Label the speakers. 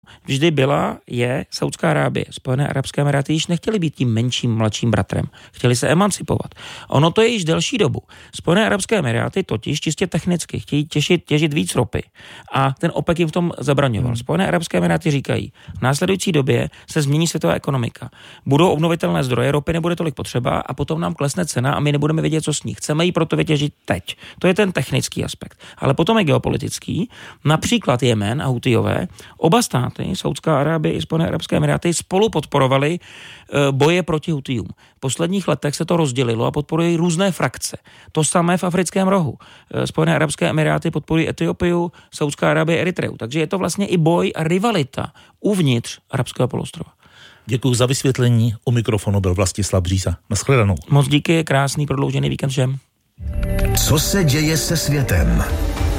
Speaker 1: vždy byla, je Saudská Arábie. Spojené arabské emiráty již nechtěli být tím menším, mladším bratrem. Chtěli se emancipovat. Ono to je již delší dobu. Spojené arabské emiráty totiž čistě technicky chtějí těžit víc ropy. A ten OPEC jim v tom zabraňoval. Spojené arabské emiráty říkají, v následující době se změní světová ekonomika. Budou obnovitelné zdroje, ropy nebude tolik potřeba a potom nám klesne cena a my nebudeme vědět, co s ní. Chceme ji proto vytěžit teď. To je ten technický aspekt. Ale potom je geopolitický. Například Jemen a Hutijové, oba státy, Saudská Arábie i Spojené arabské emiráty, spolu podporovali boje proti Hutijům. V posledních letech se to rozdělilo a podporují různé frakce. To samé v Africkém rohu. Spojené arabské emiráty podporují Etiopiu, Saudská Arábie Eritreu. Takže je to vlastně i boj a rivalita uvnitř arabského poloostrova.
Speaker 2: Děkuji za vysvětlení. U mikrofonu byl Vlastislav Bříza. Nashledanou.
Speaker 1: Moc díky, krásný prodloužený víkend všem.
Speaker 3: Co se děje se světem?